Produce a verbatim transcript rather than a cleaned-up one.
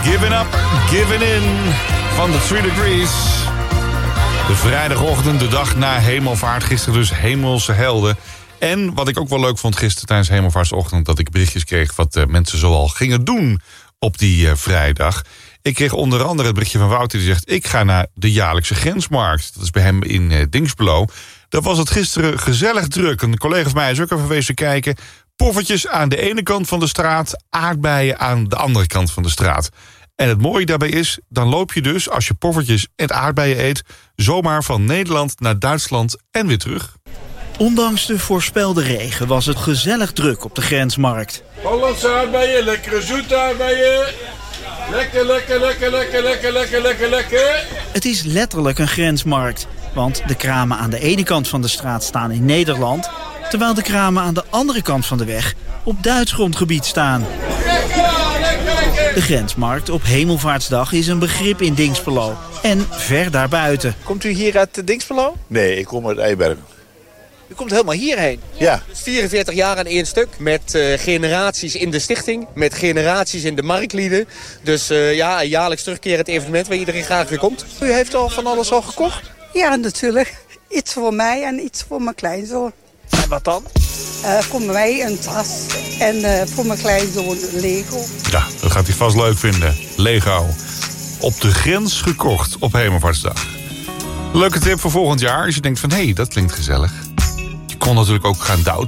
Giving Up, Giving In van de Three Degrees. De vrijdagochtend, de dag na hemelvaart. Gisteren dus hemelse helden. En wat ik ook wel leuk vond gisteren tijdens hemelvaartsochtend... dat ik berichtjes kreeg wat uh, mensen zoal gingen doen op die uh, vrijdag. Ik kreeg onder andere het berichtje van Wouter die zegt... ik ga naar de jaarlijkse grensmarkt. Dat is bij hem in uh, Dinxperlo. Daar was het gisteren gezellig druk. Een collega van mij is ook even wezen kijken. Poffertjes aan de ene kant van de straat, aardbeien aan de andere kant van de straat. En het mooie daarbij is, dan loop je dus, als je poffertjes en aardbeien eet... zomaar van Nederland naar Duitsland en weer terug. Ondanks de voorspelde regen was het gezellig druk op de grensmarkt. Hollandse aardbeien, lekkere zoete aardbeien. Lekker, lekker, lekker, lekker, lekker, lekker, lekker, lekker. Het is letterlijk een grensmarkt. Want de kramen aan de ene kant van de straat staan in Nederland... terwijl de kramen aan de andere kant van de weg op Duits grondgebied staan. De grensmarkt op Hemelvaartsdag is een begrip in Dinxperlo en ver daarbuiten. Komt u hier uit Dinxperlo? Nee, ik kom uit Eibergen. U komt helemaal hierheen? Ja. vierenveertig jaar aan één stuk, met uh, generaties in de stichting, met generaties in de marktlieden. Dus uh, ja, een jaarlijks terugkerend evenement waar iedereen graag weer komt. U heeft al van alles al gekocht? Ja, natuurlijk. Iets voor mij en iets voor mijn kleinzoon. En wat dan? Uh, voor mij een tas en uh, voor mijn kleinzoon Lego. Ja, dat gaat hij vast leuk vinden. Lego. Op de grens gekocht op Hemelvaartsdag. Leuke tip voor volgend jaar als je denkt van... hé, hey, dat klinkt gezellig. Je kon natuurlijk ook gaan douwen.